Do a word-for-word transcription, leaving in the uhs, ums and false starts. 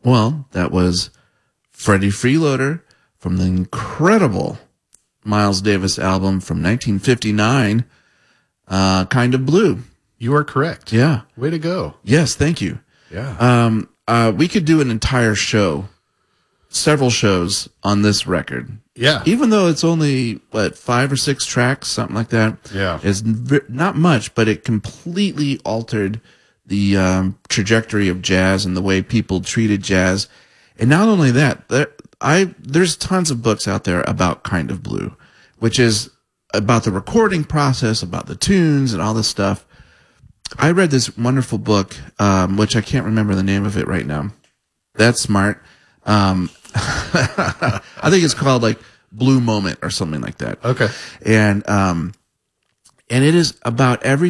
Well, that was Freddie Freeloader from the incredible Miles Davis album from nineteen fifty-nine, uh, Kind of Blue. You are correct. Yeah. Way to go. Yes, thank you. Yeah. Um, uh, we could do an entire show, several shows on this record. Yeah. Even though it's only, what, five or six tracks, something like that. Yeah. It's v- not much, but it completely altered the um, trajectory of jazz and the way people treated jazz. And not only that, there, I there's tons of books out there about Kind of Blue, which is about the recording process, about the tunes and all this stuff. I read this wonderful book, um, which I can't remember the name of it right now. That's smart. Um, I think it's called like Blue Moment or something like that. Okay. And, um, and it is about every